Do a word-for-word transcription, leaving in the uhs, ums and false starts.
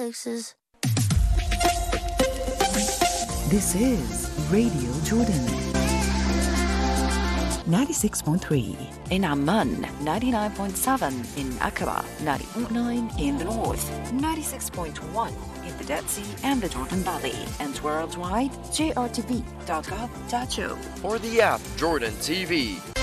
places. This is Radio Jordan. ninety-six point three. In Amman, ninety-nine point seven. In Aqaba, ninety point nine. In the north, ninety-six point one. In the Dead Sea and the Jordan Valley. And worldwide, J R T V dot gov dot U. Or the app Jordan T V.